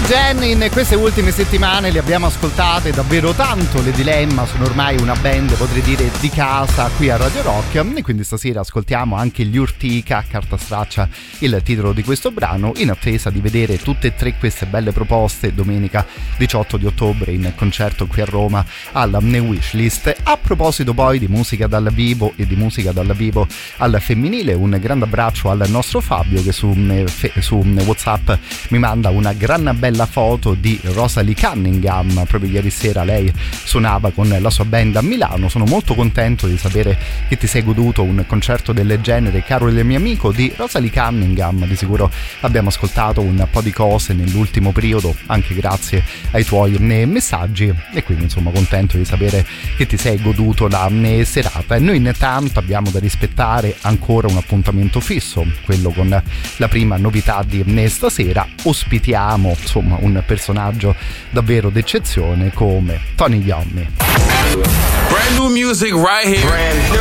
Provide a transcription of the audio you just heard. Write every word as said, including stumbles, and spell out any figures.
Gen in queste ultime settimane li abbiamo ascoltate davvero tanto. Le Dilemma sono ormai una band, potrei dire, di casa qui a Radio Rock, e quindi stasera ascoltiamo anche gli Urtica, carta straccia il titolo di questo brano, in attesa di vedere tutte e tre queste belle proposte domenica diciotto di ottobre in concerto qui a Roma alla Wishlist. A proposito poi di musica dal vivo e di musica dal vivo al femminile, un grande abbraccio al nostro Fabio che su, su WhatsApp mi manda una gran bella foto di Rosalie Cunningham. Proprio ieri sera lei suonava con la sua band a Milano. Sono molto contento di sapere che ti sei goduto un concerto del genere, caro il mio amico. Di Rosalie Cunningham di sicuro abbiamo ascoltato un po' di cose nell'ultimo periodo, anche grazie ai tuoi messaggi, e quindi insomma contento di sapere che ti sei goduto la serata. E noi intanto abbiamo da rispettare ancora un appuntamento fisso, quello con la prima novità di stasera. Ospitiamo insomma un personaggio davvero d'eccezione come Tony Iommi. Brand new music right here. Brand new.